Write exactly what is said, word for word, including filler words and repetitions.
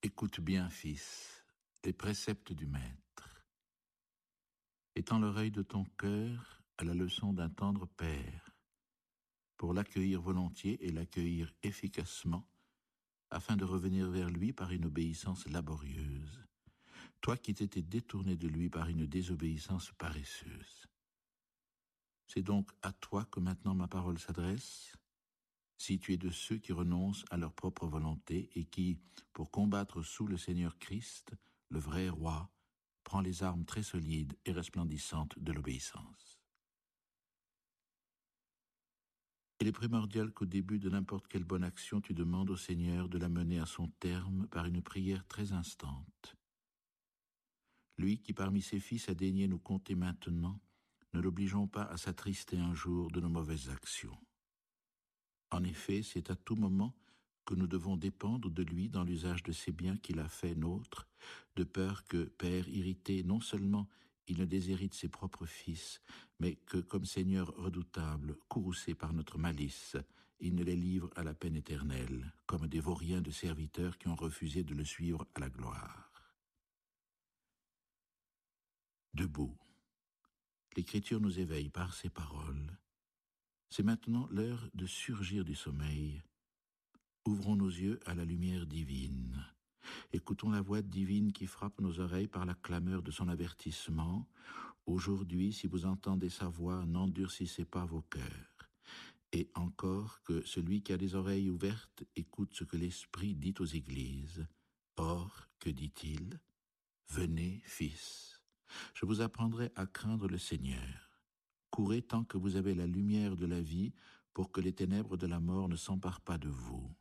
Écoute bien, fils, les préceptes du Maître. Étends l'oreille de ton cœur à la leçon d'un tendre père, pour l'accueillir volontiers et l'accueillir efficacement, afin de revenir vers lui par une obéissance laborieuse, toi qui t'étais détourné de lui par une désobéissance paresseuse. C'est donc à toi que maintenant ma parole s'adresse, si tu es de ceux qui renoncent à leur propre volonté et qui, pour combattre sous le Seigneur Christ, le vrai roi, prend les armes très solides et resplendissantes de l'obéissance. Il est primordial qu'au début de n'importe quelle bonne action, tu demandes au Seigneur de la mener à son terme par une prière très instante. Lui qui parmi ses fils a daigné nous compter maintenant, ne l'obligeons pas à s'attrister un jour de nos mauvaises actions. En effet, c'est à tout moment que nous devons dépendre de lui dans l'usage de ces biens qu'il a fait nôtres, de peur que, Père irrité, non seulement il ne déshérite ses propres fils, mais que, comme Seigneur redoutable, courroucé par notre malice, il ne les livre à la peine éternelle, comme des vauriens de serviteurs qui ont refusé de le suivre à la gloire. Debout, l'Écriture nous éveille par ses paroles. C'est maintenant l'heure de surgir du sommeil. Ouvrons nos yeux à la lumière divine. Écoutons la voix divine qui frappe nos oreilles par la clameur de son avertissement. Aujourd'hui, si vous entendez sa voix, n'endurcissez pas vos cœurs. Et encore que celui qui a les oreilles ouvertes écoute ce que l'Esprit dit aux églises. Or, que dit-il ? Venez, fils, je vous apprendrai à craindre le Seigneur. Courez tant que vous avez la lumière de la vie pour que les ténèbres de la mort ne s'emparent pas de vous.